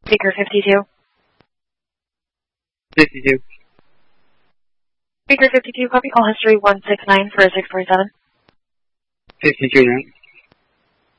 Speaker 52. 52. Speaker 52, copy call history 169 for 647. 52 now.